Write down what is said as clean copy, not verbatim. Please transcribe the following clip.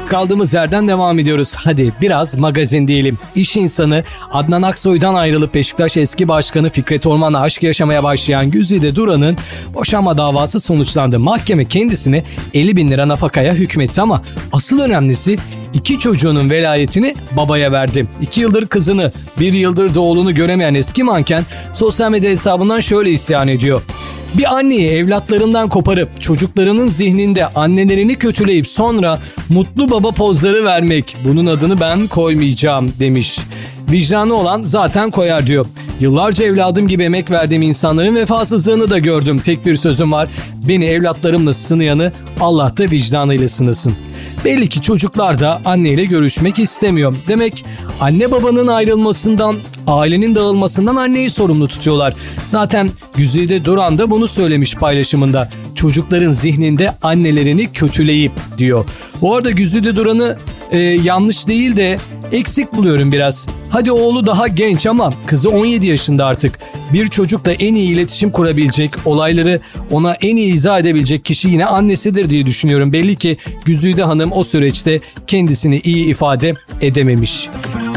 kaldığımız yerden devam ediyoruz. Hadi biraz magazin diyelim. İş insanı Adnan Aksoy'dan ayrılıp Beşiktaş eski başkanı Fikret Orman'la aşk yaşamaya başlayan Güzide Duran'ın boşanma davası sonuçlandı. Mahkeme kendisine 50.000 lira nafakaya hükmetti ama asıl önemlisi 2 çocuğunun velayetini babaya verdi. 2 yıldır kızını, 1 yıldır da oğlunu göremeyen eski manken sosyal medya hesabından şöyle isyan ediyor. Bir anneyi evlatlarından koparıp çocuklarının zihninde annelerini kötüleyip sonra mutlu baba pozları vermek, bunun adını ben koymayacağım demiş. Vicdanı olan zaten koyar diyor. Yıllarca evladım gibi emek verdiğim insanların vefasızlığını da gördüm. Tek bir sözüm var. Beni evlatlarımla sınayanı Allah da vicdanıyla sınasın. Belli ki çocuklar da anneyle görüşmek istemiyor. Demek anne babanın ayrılmasından, ailenin dağılmasından anneyi sorumlu tutuyorlar. Zaten Güzide Duran da bunu söylemiş paylaşımında. Çocukların zihninde annelerini kötüleyip diyor. Bu arada Güzide Duran'ı yanlış değil de eksik buluyorum biraz. Hadi oğlu daha genç ama kızı 17 yaşında artık. Bir çocukla en iyi iletişim kurabilecek, olayları ona en iyi izah edebilecek kişi yine annesidir diye düşünüyorum. Belli ki Güzide Hanım o süreçte kendisini iyi ifade edememiş.